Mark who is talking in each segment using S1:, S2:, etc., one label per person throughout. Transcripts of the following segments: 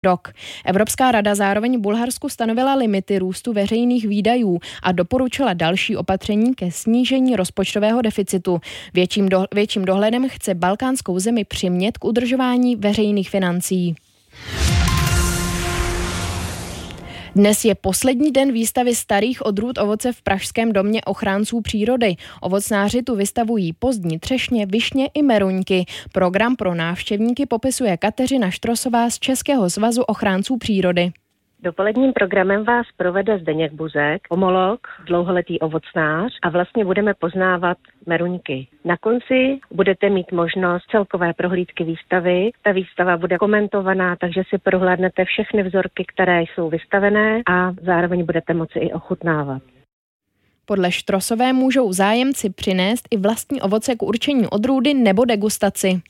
S1: rok. Evropská rada zároveň Bulharsku stanovila limity růstu veřejných výdajů a doporučila další opatření ke snížení rozpočtového deficitu. Větším dohledem chce balkánskou zemi přimět k udržování veřejných financí. Dnes je poslední den výstavy starých odrůd ovoce v pražském domě ochránců přírody. Ovocnáři tu vystavují pozdní třešně, višně i meruňky. Program pro návštěvníky popisuje Kateřina Štrosová z Českého svazu ochránců přírody.
S2: Dopoledním programem vás provede Zdeněk Buzek, pomolog, dlouholetý ovocnář a vlastně budeme poznávat meruňky. Na konci budete mít možnost celkové prohlídky výstavy. Ta výstava bude komentovaná, takže si prohlédnete všechny vzorky, které jsou vystavené a zároveň budete moci i ochutnávat.
S1: Podle Štrosové můžou zájemci přinést i vlastní ovoce k určení odrůdy nebo degustaci.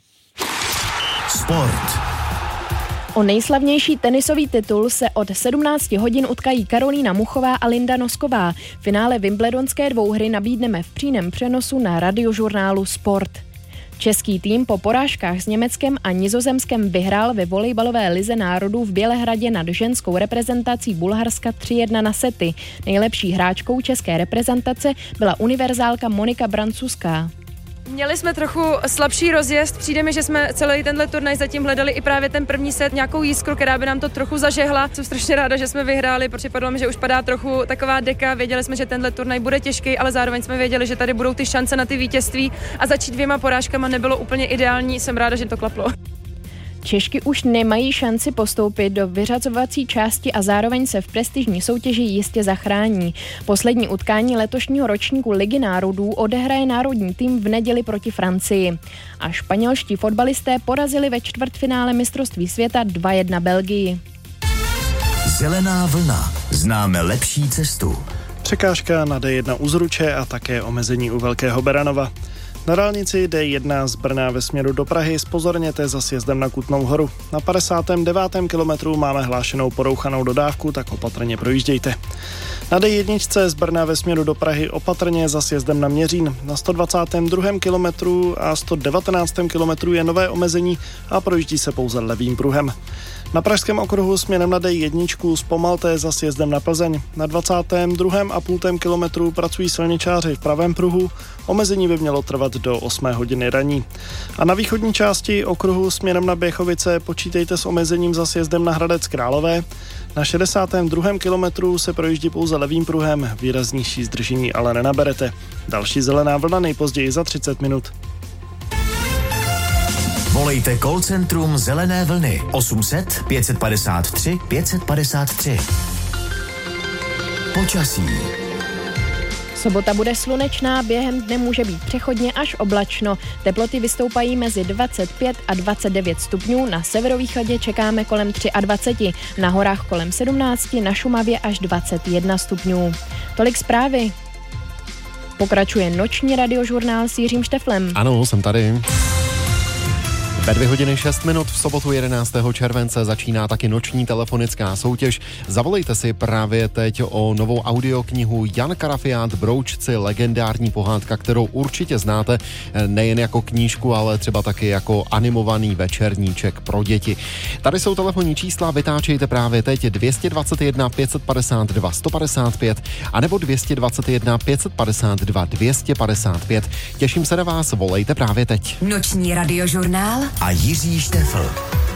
S3: Sport.
S1: O nejslavnější tenisový titul se od 17 hodin utkají Karolína Muchová a Linda Nosková. Finále wimbledonské dvouhry nabídneme v přímém přenosu na radiožurnálu Sport. Český tým po porážkách s Německem a Nizozemskem vyhrál ve volejbalové lize národů v Bělehradě nad ženskou reprezentací Bulharska 3-1 na sety. Nejlepší hráčkou české reprezentace byla univerzálka Monika Brancuská.
S4: Měli jsme trochu slabší rozjezd, přijde mi, že jsme celý tenhle turnaj zatím hledali i právě ten první set, nějakou jiskru, která by nám to trochu zažehla. Jsem strašně ráda, že jsme vyhráli, protože připadlo mi, že už padá trochu taková deka, věděli jsme, že tenhle turnaj bude těžký, ale zároveň jsme věděli, že tady budou ty šance na ty vítězství a začít 2 porážkama nebylo úplně ideální, jsem ráda, že to klaplo.
S1: Češky už nemají šanci postoupit do vyřazovací části a zároveň se v prestižní soutěži jistě zachrání. Poslední utkání letošního ročníku Ligy národů odehraje národní tým v neděli proti Francii. A španělští fotbalisté porazili ve čtvrtfinále mistrovství světa 2-1 Belgii.
S3: Zelená vlna. Známe lepší cestu.
S5: Překážka na D1 u Zruče a také omezení u Velkého Beranova. Na dálnici D1 z Brna ve směru do Prahy zpozorněte za sjezdem na Kutnou Horu. Na 59. kilometru máme hlášenou porouchanou dodávku, tak opatrně projíždějte. Na D1 z Brna ve směru do Prahy opatrně za sjezdem na Měřín. Na 122. kilometru a 119. kilometru je nové omezení a projíždí se pouze levým pruhem. Na pražském okruhu směrem na D1 zpomalte za sjezdem na Plzeň. Na 22,5 kilometru pracují silničáři v pravém pruhu, omezení by mělo trvat do 8 hodiny raní. A na východní části okruhu směrem na Běchovice počítejte s omezením za sjezdem na Hradec Králové. Na 62. kilometru se projíždí pouze levým pruhem, výraznější zdržení ale nenaberete. Další zelená vlna nejpozději za 30 minut.
S3: Volejte call centrum Zelené vlny 800 553 553. Počasí.
S1: Sobota bude slunečná, během dne může být přechodně až oblačno. Teploty vystoupají mezi 25 a 29 stupňů, na severovýchodě čekáme kolem 23, na horách kolem 17, na Šumavě až 21 stupňů. Tolik zprávy. Pokračuje noční radiožurnál s Jiřím Šteflem.
S6: Ano, jsem tady. Ve 2 hodiny 6 minut v sobotu 11. července začíná taky noční telefonická soutěž. Zavolejte si právě teď o novou audioknihu Jan Karafiát Broučci, legendární pohádka, kterou určitě znáte nejen jako knížku, ale třeba taky jako animovaný večerníček pro děti. Tady jsou telefonní čísla, vytáčejte právě teď 221 552 155 anebo 221 552 255. Těším se na vás, volejte právě teď.
S7: Noční radiožurnál
S3: a Jiří Štefl.